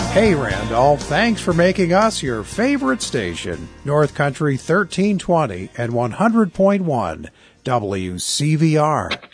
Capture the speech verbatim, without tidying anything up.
Hey Randolph, thanks for making us your favorite station. North Country thirteen twenty and one hundred point one W C V R.